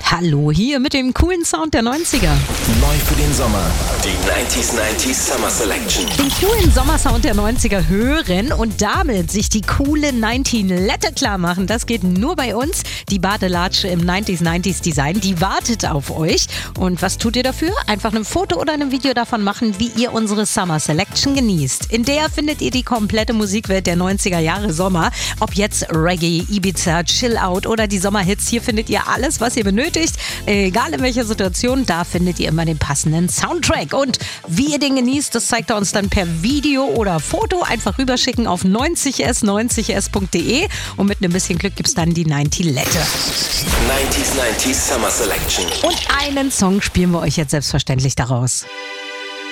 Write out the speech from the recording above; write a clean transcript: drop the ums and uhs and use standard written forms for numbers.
Hallo, hier mit dem coolen Sound der 90er. Neu für den Sommer, die 90s Summer Selection. Den coolen Sommersound der 90er hören und damit sich die coole 19-Lette klar machen. Das geht nur bei uns. Die Badelatsche im 90s Design, die wartet auf euch. Und was tut ihr dafür? Einfach ein Foto oder ein Video davon machen, wie ihr unsere Summer Selection genießt. In der findet ihr die komplette Musikwelt der 90er Jahre Sommer. Ob jetzt Reggae, Ibiza, Chill Out oder die Sommerhits, hier findet ihr alles, was ihr benötigt. Egal in welcher Situation, da findet ihr immer den passenden Soundtrack. Und wie ihr den genießt, das zeigt er uns dann per Video oder Foto. Einfach rüberschicken auf 90s.de und mit ein bisschen Glück gibt's dann die 90-Lette. 90s Summer Selection. Und einen Song spielen wir euch jetzt selbstverständlich daraus.